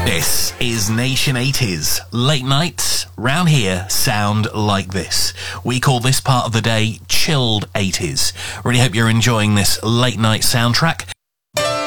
This is Nation 80s. Late nights round here sound like this. We call this part of the day chilled 80s. Really hope you're enjoying this late night soundtrack.